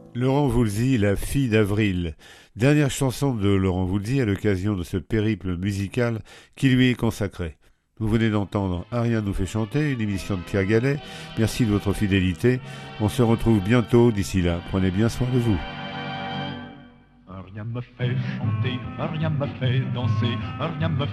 Laurent Voulzy, La fille d'avril. Dernière chanson de Laurent Voulzy à l'occasion de ce périple musical qui lui est consacré. Vous venez d'entendre Rien nous fait chanter, une émission de Pierre Gallet. Merci de votre fidélité. On se retrouve bientôt. D'ici là, prenez bien soin de vous. Rien me fait chanter, rien me fait danser, rien me